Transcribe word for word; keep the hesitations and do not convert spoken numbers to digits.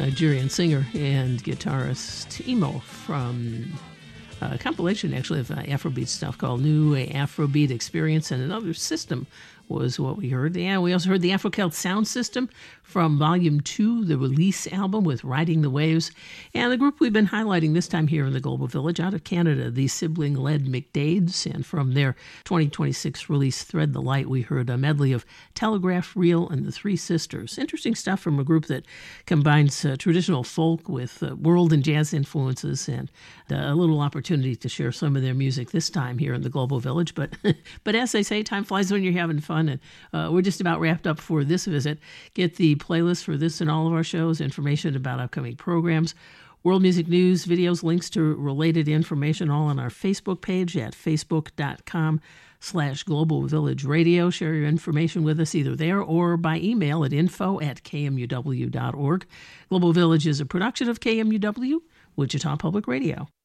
Nigerian singer and guitarist Emo from a compilation, actually, of uh, Afrobeat stuff called New Afrobeat Experience, and Another System was what we heard. Yeah, we also heard the Afro-Celt Sound System from Volume two, the Release album with Riding the Waves, and the group we've been highlighting this time here in the Global Village out of Canada, the sibling-led McDades, and from their twenty twenty-six release Thread the Light, we heard a medley of Telegraph Reel and the Three Sisters. Interesting stuff from a group that combines uh, traditional folk with uh, world and jazz influences, and uh, a little opportunity to share some of their music this time here in the Global Village. But, but as they say, time flies when you're having fun. And uh, we're just about wrapped up for this visit. Get the playlist for this and all of our shows, information about upcoming programs, world music news, videos, links to related information, all on our Facebook page at facebook.com slash Global Village Radio. Share your information with us either there or by email at info at kmuw dot org. Global Village is a production of K M U W, Wichita Public Radio.